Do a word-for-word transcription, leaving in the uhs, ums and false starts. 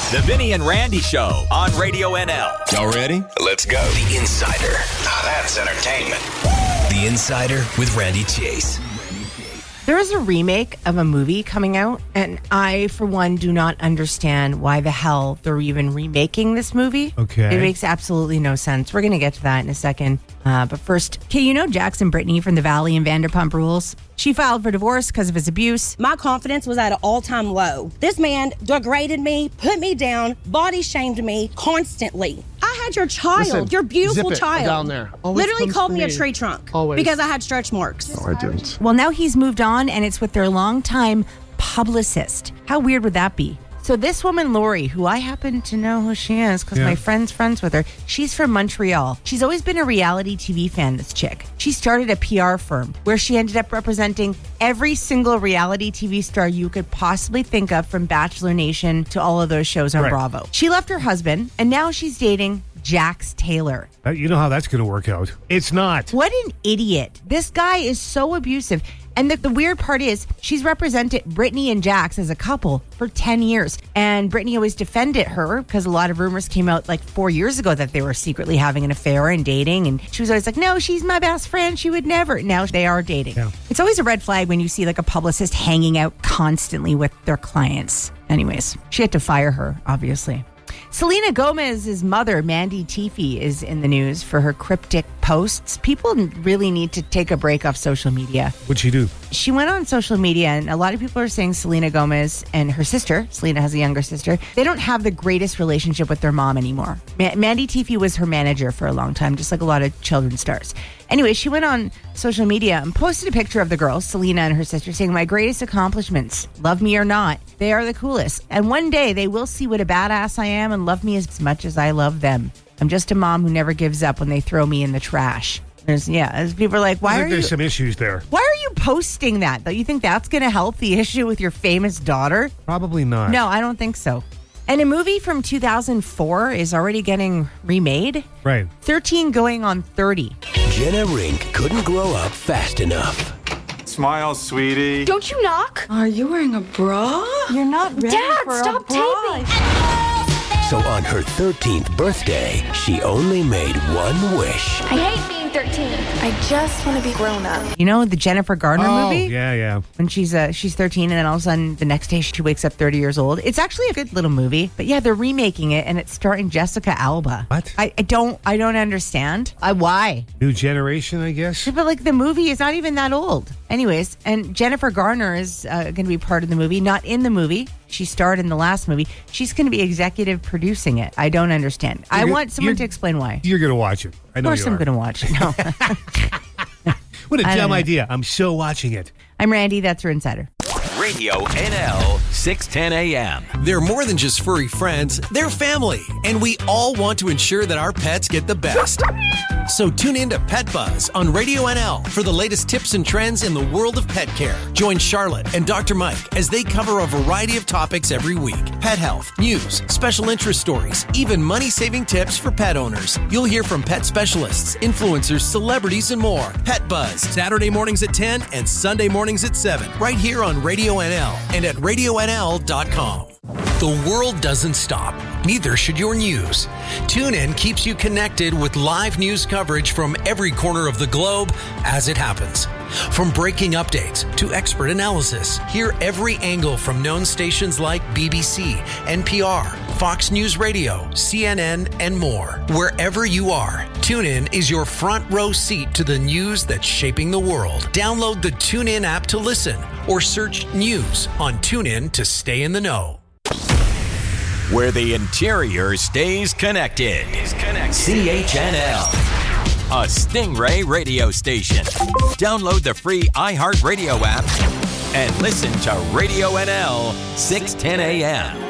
The Vinny and Randy Show on Radio N L. Y'all ready? Let's go. The Insider. Now that's entertainment. The Insider with Randy Chase. There is a remake of a movie coming out, and I, for one, do not understand why the hell they're even remaking this movie. Okay. It makes absolutely no sense. We're going to get to that in a second. Uh, but first, okay, you know Jackson Brittany from The Valley and Vanderpump Rules? She filed for divorce because of his abuse. My confidence was at an all-time low. This man degraded me, put me down, body shamed me constantly. I had your child, Listen, your beautiful zip it child. down there. Always Literally comes called to me a me. tree trunk. Always. Because I had stretch marks. No, I didn't. Well, now he's moved on, and it's with their longtime publicist. How weird would that be? So this woman, Lori, who I happen to know who she is because Yeah. my friend's friends with her, she's from Montreal. She's always been a reality T V fan, this chick. She started a P R firm where she ended up representing every single reality T V star you could possibly think of, from Bachelor Nation to all of those shows on Right. Bravo. She left her husband, and now she's dating Jax Taylor. Uh, you know how that's going to work out. It's not. What an idiot. This guy is so abusive. And the, the weird part is she's represented Brittany and Jax as a couple for ten years. And Brittany always defended her because a lot of rumors came out like four years ago that they were secretly having an affair and dating. And she was always like, no, she's my best friend. She would never. Now they are dating. Yeah. It's always a red flag when you see like a publicist hanging out constantly with their clients. Anyways, she had to fire her, obviously. Selena Gomez's mother, Mandy Teefey, is in the news for her cryptic posts. People really need to take a break off social media. What'd she do? She went on social media, and a lot of people are saying Selena Gomez and her sister, Selena has a younger sister, they don't have the greatest relationship with their mom anymore. Ma- Mandy Teefey was her manager for a long time, just like a lot of children's stars. Anyway, she went on social media and posted a picture of the girls, Selena and her sister, saying, my greatest accomplishments, love me or not, they are the coolest. And one day they will see what a badass I am and love me as much as I love them. I'm just a mom who never gives up when they throw me in the trash. There's, yeah, as people are like, why I are think there's you... some issues there. Why are you posting that, though? You think that's going to help the issue with your famous daughter? Probably not. No, I don't think so. And a movie from two thousand four is already getting remade. Right. thirteen going on thirty. Jenna Rink couldn't grow up fast enough. Smile, sweetie. Don't you knock? Are you wearing a bra? You're not ready Dad, for stop a bra. taping. So on her thirteenth birthday, she only made one wish. I hate being thirteen. I just want to be grown up. You know the Jennifer Garner Oh, movie? yeah, yeah. When she's uh, she's thirteen, and then all of a sudden the next day she wakes up thirty years old. It's actually a good little movie, but yeah, they're remaking it, and it's starring Jessica Alba. What? I, I don't I don't understand. I, why? New generation, I guess. But like the movie is not even that old. Anyways, and Jennifer Garner is uh, going to be part of the movie, not in the movie. She starred in the last movie. She's going to be executive producing it. I don't understand. I You're- want someone you're- to explain why. You're going to watch it. I Of know course you I'm are. going to watch it. No. What a I don't dumb know. idea. I'm so watching it. I'm Randy. That's your insider. Radio N L, six ten a.m. They're more than just furry friends, they're family, and we all want to ensure that our pets get the best. So tune in to Pet Buzz on Radio N L for the latest tips and trends in the world of pet care. Join Charlotte and Doctor Mike as they cover a variety of topics every week. Pet health, news, special interest stories, even money-saving tips for pet owners. You'll hear from pet specialists, influencers, celebrities, and more. Pet Buzz, Saturday mornings at ten and Sunday mornings at seven, right here on Radio N L and at radio n l dot com. The world doesn't stop. Neither should your news. TuneIn keeps you connected with live news coverage from every corner of the globe as it happens. From breaking updates to expert analysis, hear every angle from known stations like B B C, N P R, Fox News Radio, C N N, and more. Wherever you are, TuneIn is your front row seat to the news that's shaping the world. Download the TuneIn app to listen or search news on TuneIn to stay in the know. Where the interior stays connected. C H N L, a Stingray radio station. Download the free iHeartRadio app and listen to Radio N L, six ten a.m.